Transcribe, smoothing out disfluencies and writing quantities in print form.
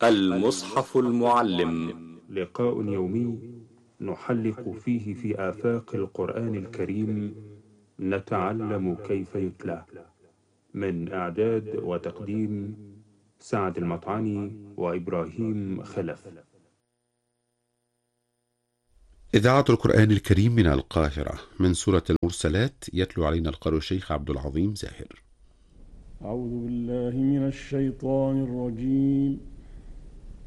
المصحف المعلم، لقاء يومي نحلق فيه في آفاق القرآن الكريم، نتعلم كيف يتلى. من إعداد وتقديم سعد المطعني وإبراهيم خلف. إذاعة القرآن الكريم من القاهرة، من سورة المرسلات، يتلو علينا القارئ الشيخ عبد العظيم زاهر. أعوذ بالله من الشيطان الرجيم.